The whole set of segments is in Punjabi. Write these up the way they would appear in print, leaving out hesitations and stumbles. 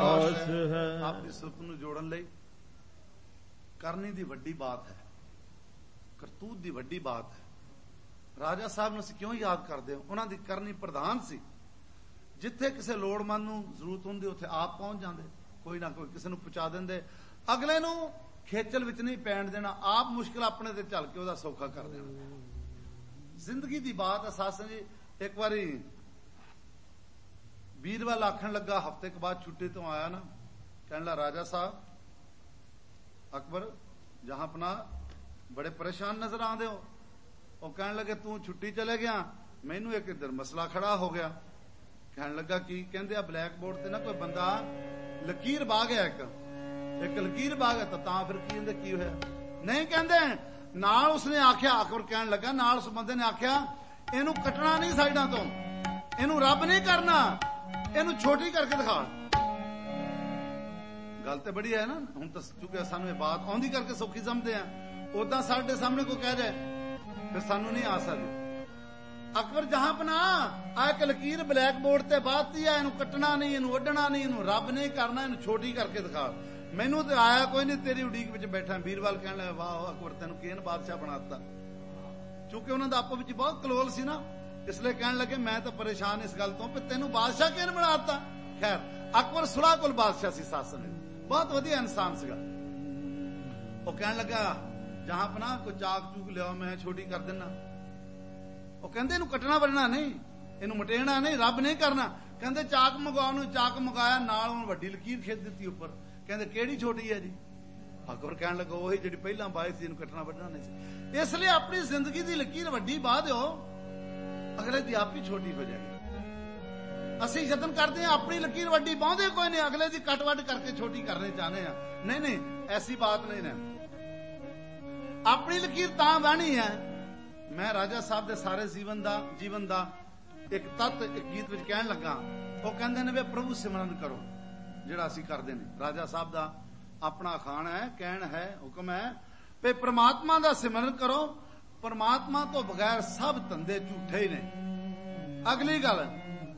ਆਸ ਹੈ। ਆਪਣੀ ਸੁਰਤ ਨੂੰ ਜੋੜਨ ਲਈ ਕਰਨੀ ਦੀ ਵੱਡੀ ਬਾਤ ਹੈ, ਕਰਤੂਤ ਦੀ ਵੱਡੀ ਬਾਤ ਹੈ। ਰਾਜਾ ਸਾਹਿਬ ਨੂੰ ਅਸੀਂ ਕਿਉਂ ਯਾਦ ਕਰਦੇ ਹਾਂ? ਉਹਨਾਂ ਦੀ ਕਰਨੀ ਪ੍ਰਧਾਨ ਸੀ। ਜਿੱਥੇ ਕਿਸੇ ਲੋੜਵੰਦ ਨੂੰ ਜ਼ਰੂਰਤ ਹੁੰਦੀ ਉੱਥੇ ਆਪ ਪਹੁੰਚ ਜਾਂਦੇ, ਕੋਈ ਨਾ ਕੋਈ ਕਿਸੇ ਨੂੰ ਪਹੁੰਚਾ ਦਿੰਦੇ, ਅਗਲੇ ਨੂੰ ਖੇਚਲ ਵਿੱਚ ਨਹੀਂ ਪੈਣ ਦੇਣਾ, ਆਪ ਮੁਸ਼ਕਿਲ ਆਪਣੇ ਤੇ ਚੱਲ ਕੇ ਉਹਦਾ ਸੌਖਾ ਕਰ ਦੇਣਾ। ਜ਼ਿੰਦਗੀ ਦੀ ਬਾਤ ਹੈ ਸਾਸਨ ਜੀ। ਇੱਕ ਵਾਰੀ ਵੀਰਵਾਲ ਆਖਣ ਲੱਗਾ, ਹਫ਼ਤੇ ਕੁ ਬਾਅਦ ਛੁੱਟੀ ਤੋਂ ਆਇਆ ਨਾ, ਕਹਿਣ ਲੱਗਾ ਰਾਜਾ ਸਾਹਿਬ ਅਕਬਰ ਜਹਾਂਪਨਾ ਬੜੇ ਪਰੇਸ਼ਾਨ ਨਜ਼ਰ ਆਉਂਦੇ ਹੋ। ਉਹ ਕਹਿਣ ਲੱਗੇ ਤੂੰ ਛੁੱਟੀ ਚਲੇ ਗਿਆ, ਮੈਨੂੰ ਇੱਕ ਇੱਧਰ ਮਸਲਾ ਖੜਾ ਹੋ ਗਿਆ। ਕਹਿਣ ਲੱਗਾ ਕੀ? ਕਹਿੰਦੇ ਆ ਬਲੈਕ ਬੋਰਡ ਤੇ ਨਾ ਕੋਈ ਬੰਦਾ ਲਕੀਰ ਪਾ ਗਿਆ, ਇੱਕ ਲਕੀਰ ਪਾ ਗਿਆ। ਤਾਂ ਫਿਰ ਕੀ ਕਹਿੰਦੇ ਕੀ ਹੋਇਆ? ਨਹੀਂ ਕਹਿੰਦੇ ਨਾਲ ਉਸਨੇ ਆਖਿਆ, ਅਕਬਰ ਕਹਿਣ ਲੱਗਾ ਨਾਲ ਉਸ ਬੰਦੇ ਨੇ ਆਖਿਆ ਇਹਨੂੰ ਕੱਟਣਾ ਨਹੀਂ ਸਾਈਡਾਂ ਤੋਂ, ਇਹਨੂੰ ਰੱਬ ਨਹੀਂ ਕਰਨਾ, ਇਹਨੂੰ ਛੋਟੀ ਕਰਕੇ ਦਿਖਾ। ਗੱਲ ਤੇ ਬੜੀ ਹੈ ਨਾ। ਹੁਣ ਤਾਂ ਚੁੱਕਿਆ ਸਾਨੂੰ ਇਹ ਬਾਤ ਆਉਂਦੀ ਕਰਕੇ ਸੌਖੀ ਸਮਝਦੇ ਆ, ਉਦਾਂ ਸਾਡੇ ਸਾਹਮਣੇ ਕੋਈ ਕਹਿ ਜਾਏ ਫਿਰ ਸਾਨੂੰ ਨਹੀਂ ਆ ਸਕਦੀ। ਅਕਬਰ ਜਹਾਂਪਨਾ ਆ ਇੱਕ ਲਕੀਰ ਬਲੈਕ ਬੋਰਡ ਤੇ ਬਾਤੀ ਆ, ਇਹਨੂੰ ਕੱਟਣਾ ਨਹੀਂ, ਇਹਨੂੰ ਵੱਢਣਾ ਨਹੀਂ, ਇਹਨੂੰ ਰੱਬ ਨਹੀਂ ਕਰਨਾ, ਇਹਨੂੰ ਛੋਟੀ ਕਰਕੇ ਦਿਖਾ। ਮੈਨੂੰ ਤੇ ਆਇਆ ਕੋਈ ਨਹੀਂ, ਤੇਰੀ ਉਡੀਕ ਵਿੱਚ ਬੈਠਾ। ਵੀਰਵਾਲ ਕਹਿਣ ਲੱਗਾ ਵਾਹ ਅਕਬਰ ਤੈਨੂੰ ਕਿਹਨ ਬਾਦਸ਼ਾਹ ਬਣਾ ਦਿੱਤਾ। ਕਿਉਂਕਿ ਉਹਨਾਂ ਦਾ ਆਪੋ ਵਿੱਚ ਬਹੁਤ ਕਲੋਲ ਸੀ ਨਾ, ਇਸ ਲਈ ਕਹਿਣ ਲੱਗੇ ਮੈਂ ਤਾਂ ਪਰੇਸ਼ਾਨ ਇਸ ਗੱਲ ਤੋਂ ਕਿ ਤੈਨੂੰ ਬਾਦਸ਼ਾਹ ਕਿਹਨ ਬਣਾ ਦਿੱਤਾ। ਖੈਰ ਅਕਬਰ ਸੁਲਾਹ ਕੋਲ ਬਾਦਸ਼ਾਹ ਸੀ, ਸ਼ਾਸਨ ਬਹੁਤ ਵਧੀਆ ਇਨਸਾਨ ਸੀਗਾ। ਉਹ ਕਹਿਣ ਲੱਗਾ ਜਹਾਂਪਨਾ ਕੋਈ ਚਾਕ ਚੂਕ ਲਿਆਓ, ਮੈਂ ਛੋਟੀ ਕਰ ਦਿੰਨਾ। ਉਹ ਕਹਿੰਦੇ ਇਹਨੂੰ ਕੱਟਣਾ ਵੱਢਣਾ ਨਹੀਂ, ਇਹਨੂੰ ਮਟੇਣਾ ਨਹੀਂ, ਰੱਬ ਨਹੀਂ ਕਰਨਾ। ਕਹਿੰਦੇ ਚਾਕ ਮੰਗਵਾਉ ਨੂੰ ਚਾਕ ਮੰਗਾਇਆ, ਨਾਲ ਉਹਨੂੰ ਵੱਡੀ ਲਕੀਰ ਖਿੱਚ ਦਿੱਤੀ ਉੱਪਰ। ਕਹਿੰਦੇ ਕਿਹੜੀ ਛੋਟੀ ਹੈ ਜੀ? ਅਕਬਰ ਕਹਿਣ ਲੱਗਾ ਉਹੀ ਜਿਹੜੀ ਪਹਿਲਾਂ ਬਾਈ ਸੀ, ਇਹਨੂੰ ਕੱਟਣਾ ਵੱਢਣਾ ਨਹੀਂ ਸੀ। ਇਸ ਲਈ ਆਪਣੀ ਜ਼ਿੰਦਗੀ ਦੀ ਲਕੀਰ ਵੱਡੀ ਬਾਹ ਦਿਓ, ਅਗਲੇ ਦੀ ਆਪ ਹੀ ਛੋਟੀ ਹੋ ਜਾਏਗੀ। ਅਸੀਂ ਯਤਨ ਕਰਦੇ ਹਾਂ ਆਪਣੀ ਲਕੀਰ ਵੱਡੀ ਬਾਉਂਦੇ ਕੋਈ ਨਹੀਂ, ਅਗਲੇ ਦੀ ਕੱਟ ਵੱਢ ਕਰਕੇ ਛੋਟੀ ਕਰਨੇ ਚਾਹਨੇ ਆ। ਨਹੀਂ ਨਹੀਂ, ਐਸੀ ਬਾਤ ਨਹੀਂ ਨਾ। ਆਪਣੀ ਲਕੀਰ ਤਾਂ ਬਾਣੀ ਹੈ। ਮੈਂ ਰਾਜਾ ਸਾਹਿਬ ਦੇ ਸਾਰੇ ਜੀਵਨ ਦਾ ਇੱਕ ਤੱਤ ਇੱਕ ਗੀਤ ਵਿੱਚ ਕਹਿਣ ਲੱਗਾ। ਉਹ ਕਹਿੰਦੇ ਨੇ ਵੀ ਪ੍ਰਭੂ ਸਿਮਰਨ ਕਰੋ, ਜਿਹੜਾ ਅਸੀਂ ਕਰਦੇ ਨੇ। ਰਾਜਾ ਸਾਹਿਬ ਦਾ ਆਪਣਾ ਅਖਾਣ ਹੈ, ਕਹਿਣ ਹੈ, ਹੁਕਮ ਹੈ ਵੀ ਪ੍ਰਮਾਤਮਾ ਦਾ ਸਿਮਰਨ ਕਰੋ, ਪ੍ਰਮਾਤਮਾ ਤੋਂ ਬਗੈਰ ਸਭ ਧੰਦੇ ਝੂਠੇ ਹੀ ਨੇ। ਅਗਲੀ ਗੱਲ,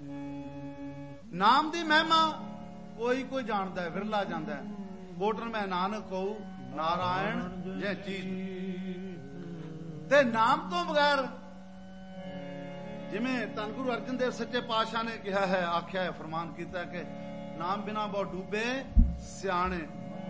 ਨਾਮ ਦੀ ਮਹਿਮਾ ਕੋਈ ਜਾਣਦਾ ਹੈ, ਵਿਰਲਾ ਜਾਂਦਾ ਹੈ। ਬੋਟਰ ਮੈਂ ਨਾਨਕ ਕਹੂ ਨਾਰਾਇਣ ਜੈ ਚੀਤ। ਤੇ ਨਾਮ ਤੋਂ ਬਗੈਰ, ਜਿਵੇਂ ਧੰਨ ਗੁਰੂ ਅਰਜਨ ਦੇਵ ਸੱਚੇ ਪਾਤਸ਼ਾਹ ਨੇ ਕਿਹਾ ਹੈ, ਆਖਿਆ ਹੈ, ਫਰਮਾਨ ਕੀਤਾ ਕਿ ਨਾਮ ਬਿਨਾ ਬਹੁ ਡੂਬੇ ਸਿਆਣੇ।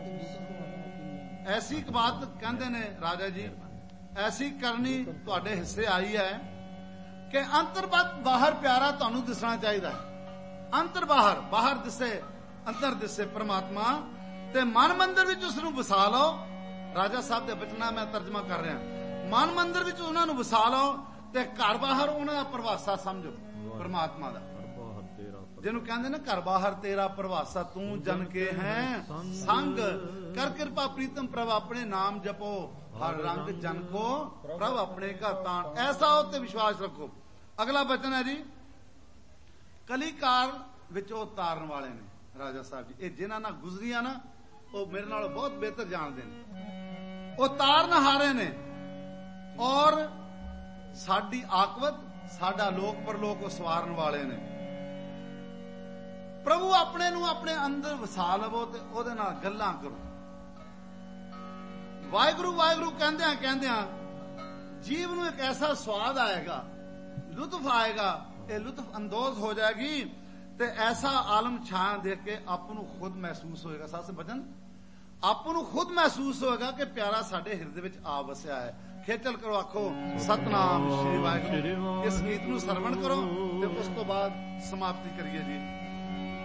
ਐਸੀ ਇੱਕ ਬਾਤ ਕਹਿੰਦੇ ਨੇ ਰਾਜਾ ਜੀ, ਐਸੀ ਕਰਨੀ ਤੁਹਾਡੇ ਹਿੱਸੇ ਆਈ ਹੈ ਕਿ ਅੰਤਰਬਤ ਬਾਹਰ ਪਿਆਰਾ ਤੁਹਾਨੂੰ ਦਿਸਣਾ ਚਾਹੀਦਾ ਹੈ। ਅੰਤਰ ਬਾਹਰ ਦਿਸੇ, ਅੰਦਰ ਦਿਸੇ ਪਰਮਾਤਮਾ, ਤੇ ਮਨ ਮੰਦਰ ਵਿੱਚ ਉਸ ਨੂੰ ਵਸਾ ਲਓ। ਰਾਜਾ ਸਾਹਿਬ ਦੇ ਬਚਨਾਂ ਮੈਂ ਤਰਜਮਾ ਕਰ ਰਿਹਾ। ਮਨ ਮੰਦਰ ਵਿੱਚ ਉਹਨਾਂ ਨੂੰ ਵਸਾ ਲਓ ਤੇ ਘਰ ਬਾਹਰ ਉਹਨਾਂ ਦਾ ਪ੍ਰਵਾਸਾ ਸਮਝੋ ਪਰਮਾਤਮਾ ਦਾ, ਜਿਹਨੂੰ ਕਹਿੰਦੇ ਨੇ ਘਰ ਬਾਹਰ ਤੇਰਾ ਪ੍ਰਵਾਸਾ, ਤੂੰ ਜਨ ਕੇ ਹੈ ਸੰਗ ਕਰ ਕਿਰਪਾ ਪ੍ਰੀਤਮ ਪ੍ਰਭ ਆਪਣੇ ਨਾਮ ਜਪੋ, ਹਰ ਰੰਗ ਜਨ ਕੋ ਪ੍ਰਭ ਆਪਣੇ ਕਾ ਤਾਣ, ਐਸਾ ਹੋ ਤੇ ਵਿਸ਼ਵਾਸ ਰੱਖੋ। ਅਗਲਾ ਬਚਨ ਹੈ ਜੀ, ਕਲੀ ਕਾਲ ਵਿੱਚ ਉਹ ਤਾਰਨ ਵਾਲੇ ਨੇ ਰਾਜਾ ਸਾਹਿਬ ਜੀ। ਇਹ ਜਿਨ੍ਹਾਂ ਨਾਲ ਗੁਜ਼ਰੀਆਂ ਨਾ, ਉਹ ਮੇਰੇ ਨਾਲੋਂ ਬਹੁਤ ਬਿਹਤਰ ਜਾਣਦੇ ਨੇ। ਉਹ ਤਾਰਨ ਹਾਰੇ ਨੇ, ਔਰ ਸਾਡੀ ਆਕਵਤ, ਸਾਡਾ ਲੋਕ ਪਰਲੋਕ ਉਹ ਸਵਾਰਨ ਵਾਲੇ ਨੇ। ਪ੍ਰਭੂ ਆਪਣੇ ਨੂੰ ਆਪਣੇ ਅੰਦਰ ਵਸਾ ਲਵੋ ਤੇ ਉਹਦੇ ਨਾਲ ਗੱਲਾਂ ਕਰੋ। ਵਾਹਿਗੁਰੂ ਵਾਹਿਗੁਰੂ ਕਹਿੰਦਿਆਂ ਜੀਵ ਨੂੰ ਇੱਕ ਐਸਾ ਸਵਾਦ ਆਏਗਾ, ਲੁਤਫ ਆਏਗਾ, ਇਹ ਲੁਤਫ ਅੰਦੋਜ਼ ਹੋ ਜਾਏਗੀ ਤੇ ਐਸਾ ਆਲਮ ਛਾਂ ਦੇਖ ਕੇ ਆਪ ਨੂੰ ਖੁਦ ਮਹਿਸੂਸ ਹੋਏਗਾ। ਸਾਸ ਬਚਨ, ਆਪ ਨੂੰ ਖੁਦ ਮਹਿਸੂਸ ਹੋਏਗਾ ਕਿ ਪਿਆਰਾ ਸਾਡੇ ਹਿਰਦੇ ਵਿੱਚ ਆ ਵਸਿਆ ਹੈ। ਖੇਚਲ ਕਰੋ, ਆਖੋ ਸਤਨਾਮ ਸ਼੍ਰੀ ਵਾਹਿਗੁਰੂ। ਇਸ ਗੀਤ ਨੂੰ ਸਰਵਣ ਕਰੋ ਤੇ ਉਸ ਤੋਂ ਬਾਅਦ ਸਮਾਪਤੀ ਕਰੀਏ ਜੀ।